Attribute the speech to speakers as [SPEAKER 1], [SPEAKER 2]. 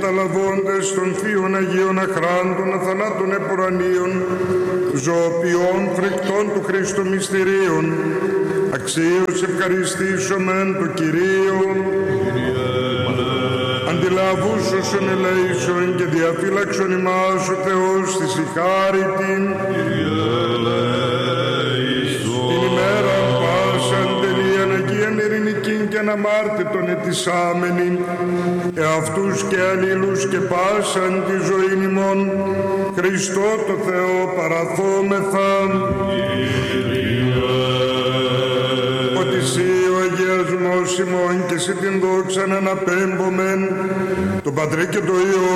[SPEAKER 1] μεταλαβώντες των θείων Αγίων αχράντων αθανάτων επουρανίων, ζωοποιών φρικτών του Χριστού μυστηρίων, αξίως ευχαριστήσομεν του Κυρίου. Αντιλαβούς όσων ελέησον και διαφύλαξον ημάς ο Θεός της η χάριτην. Την ημέρα πάσαν τελείαν Αγίαν ειρηνικήν και αναμάρτητον ετισάμενην, εαυτούς και αλλήλους και πάσαν τη ζωήν ημών, Χριστό το Θεό παραθόμεθα. Ότι εσύ ο αγιασμός ημών και εσύ την δόξαν αναπέμπομεν, τον Πατρί και το Υιό